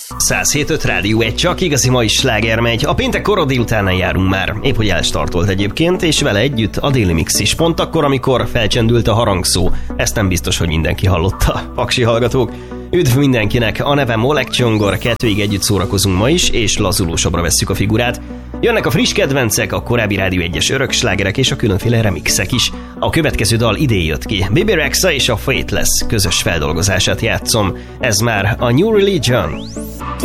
107.5 Rádió 1, csak igazi mai sláger megy. A péntek kora délutánán járunk már. Épp hogy elstartolt egyébként, és vele együtt a déli mix is. Pont akkor, amikor felcsendült a harangszó. Ezt nem biztos, hogy mindenki hallotta. Paksi hallgatók, üdv mindenkinek! A nevem Oleg Csongor, kettőig együtt szórakozunk ma is, és lazulósabbra vesszük a figurát. Jönnek a friss kedvencek, a korábbi Rádió 1-es örökslágerek és a különféle remixek is. A következő dal idén jött ki. Bebe Rexha és a Faithless közös feldolgozását játszom. Ez már a New Religion.